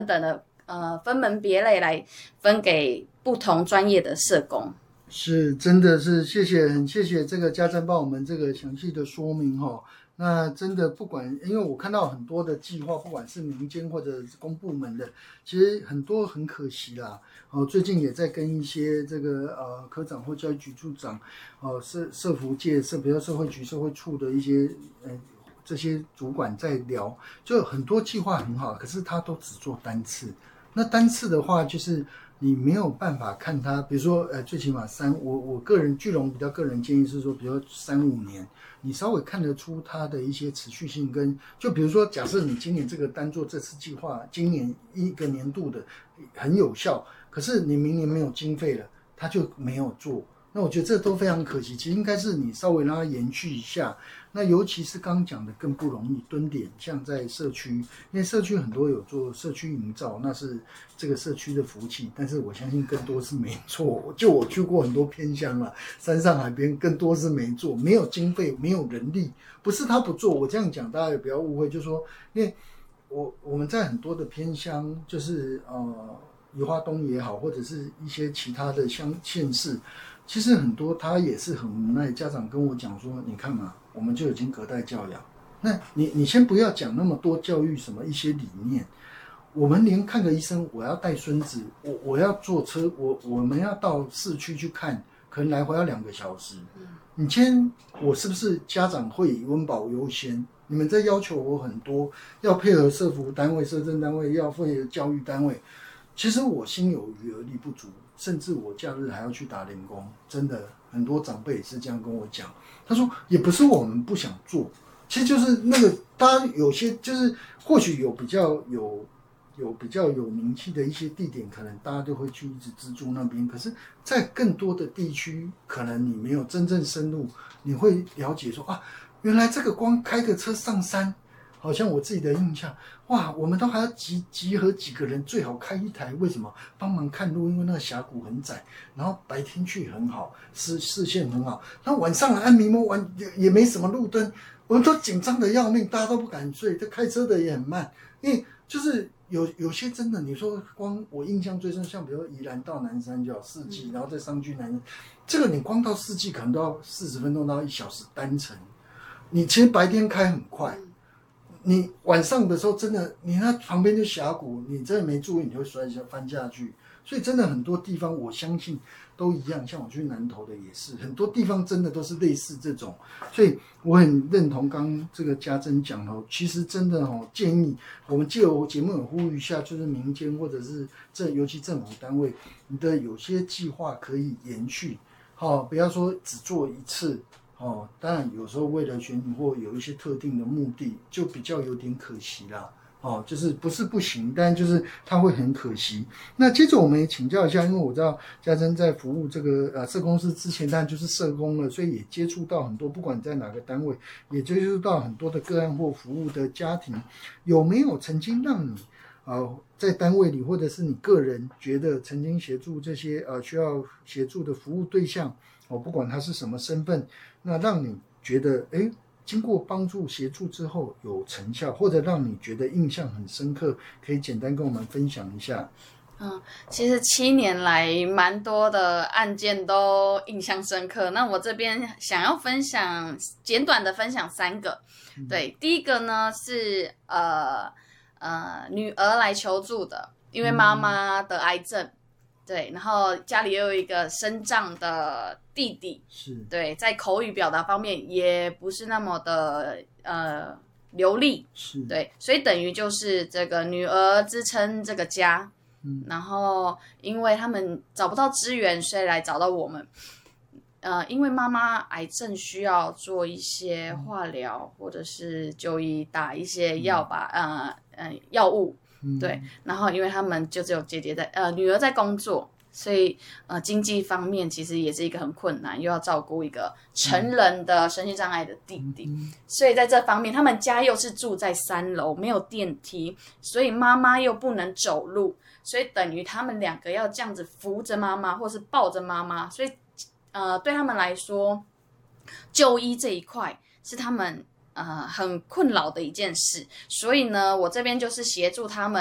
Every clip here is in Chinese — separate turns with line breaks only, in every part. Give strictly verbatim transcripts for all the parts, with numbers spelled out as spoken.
等的呃分门别类来分给不同专业的社工。
是，真的是谢谢，很谢谢这个家珍帮我们这个详细的说明哈。那真的不管，因为我看到很多的计划，不管是民间或者是公部门的，其实很多很可惜啦。哦，最近也在跟一些这个呃科长或教育局处长，哦社社福界社，比如社会局、社会处的一些呃这些主管在聊，就很多计划很好，可是他都只做单次。那单次的话，就是你没有办法看它，比如说，呃，最起码三，我我个人聚龙比较个人建议是说，比如说三五年，你稍微看得出它的一些持续性跟，就比如说，假设你今年这个单做这次计划，今年一个年度的很有效，可是你明年没有经费了，它就没有做。那我觉得这都非常可惜，其实应该是你稍微让它延续一下。那尤其是刚讲的更不容易蹲点，像在社区，因为社区很多有做社区营造，那是这个社区的福气，但是我相信更多是没做。就我去过很多偏乡了，山上海边更多是没做，没有经费，没有人力，不是他不做。我这样讲大家也不要误会，就是说，因为我我们在很多的偏乡，就是呃宜花东也好，或者是一些其他的乡县市。其实很多他也是很无奈，家长跟我讲说，你看嘛，我们就已经隔代教养，那你你先不要讲那么多教育什么一些理念，我们连看个医生，我要带孙子，我我要坐车，我我们要到市区去看，可能来回要两个小时。你今天我是不是家长会以温饱优先？你们在要求我很多，要配合社福单位、社政单位，要配合教育单位。其实我心有余而力不足，甚至我假日还要去打零工，真的很多长辈也是这样跟我讲。他说也不是我们不想做，其实就是那个大家有些就是或许有比较有有比较有名气的一些地点，可能大家都会去一直资助那边。可是，在更多的地区，可能你没有真正深入，你会了解说啊，原来这个光开个车上山。好像我自己的印象，哇，我们都还要集集合几个人，最好开一台，为什么？帮忙看路，因为那个峡谷很窄，然后白天去很好，视视线很好，那晚上按迷蒙晚也没什么路灯，我们都紧张的要命，大家都不敢睡，这开车的也很慢，因为就是有有些真的，你说光我印象最深，像比如说宜兰到南山就要四季，然后再上去南山，这个你光到四季可能都要四十分钟到一小时单程，你其实白天开很快。你晚上的时候真的，你那旁边就峡谷，你真的没注意，你就会摔下翻下去。所以真的很多地方，我相信都一样。像我去南投的也是，很多地方真的都是类似这种。所以我很认同刚这个家珍讲的，其实真的哦，建议我们借由节目很呼吁一下，就是民间或者是这尤其政府单位，你的有些计划可以延续，好、哦，不要说只做一次。哦，当然有时候为了选举或有一些特定的目的，就比较有点可惜啦。哦，就是不是不行，但就是它会很可惜。那接着我们也请教一下，因为我知道家珍在服务这个呃社工师之前，当然就是社工了，所以也接触到很多，不管在哪个单位，也接触到很多的个案或服务的家庭，有没有曾经让你呃在单位里，或者是你个人觉得曾经协助这些呃需要协助的服务对象，哦，不管他是什么身份？那让你觉得，哎，经过帮助协助之后有成效，或者让你觉得印象很深刻，可以简单跟我们分享一下。
嗯，其实七年来蛮多的案件都印象深刻。那我这边想要分享，简短的分享三个。嗯、对，第一个呢是呃呃女儿来求助的，因为妈妈得癌症。嗯对，然后家里又有一个身障的弟弟，
是
对，在口语表达方面也不是那么的呃流利，
是
对，所以等于就是这个女儿支撑这个家，嗯，然后因为他们找不到资源，所以来找到我们，呃，因为妈妈癌症需要做一些化疗、嗯、或者是就医打一些药吧，嗯、呃呃药物。对，然后因为他们就只有姐姐在，呃，女儿在工作，所以呃，经济方面其实也是一个很困难，又要照顾一个成人的身心障碍的弟弟，嗯、所以在这方面，他们家又是住在三楼，没有电梯，所以妈妈又不能走路，所以等于他们两个要这样子扶着妈妈，或是抱着妈妈，所以呃，对他们来说，就医这一块是他们。呃，很困扰的一件事，所以呢，我这边就是协助他们，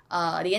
呃连。